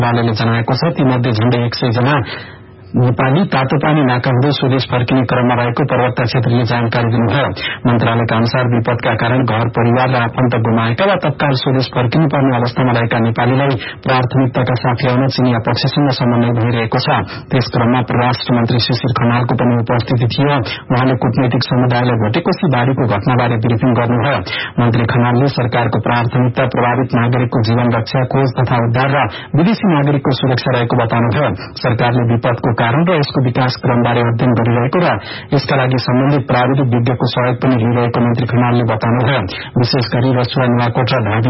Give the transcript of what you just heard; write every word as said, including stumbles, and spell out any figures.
मन्त्रालयले जनाएको छ। तीमध्ये झण्डै एक सय जना नेपाली तातोपानी नाका हुँदै स्वदेश फर्किने क्रममा रहेको प्रवक्ता क्षेत्रीले जानकारी दिनुभयो। मन्त्रालयका अनुसार विपदका कारण घर परिवार र आफन्त गुमाएका वा तत्काल स्वदेश फर्किनुपर्ने अवस्थामा रहेका नेपालीलाई प्राथमिकताका साथ ल्याउन चिनिया पक्षसँग समन्वय भइरहेको छ। त्यस क्रममा परराष्ट्र मन्त्री शिशिर खनालको पनि उपस्थिति थियो। उहाँले कूटनैतिक समुदायलाई भटेकोसी बाढ़ीको घटनाबारे ब्रिफिङ गर्नुभयो। मन्त्री खनालले सरकारको प्राथमिकता प्रभावित नागरिकको जीवन रक्षा, खोज तथा उद्धार र विदेशी नागरिकको सुरक्षा रहेको बताउनुभयो। सरकारले विपदको कारण र यसको विकास क्रमबारे अध्ययन गरिरहेको र यसका लागि सम्बन्धित प्राविधिक विज्ञको सहयोग पनि लिइरहेको मन्त्री खनालले बताउनुभयो। विशेष गरी रसुवा, नुवाकोट र धादिङ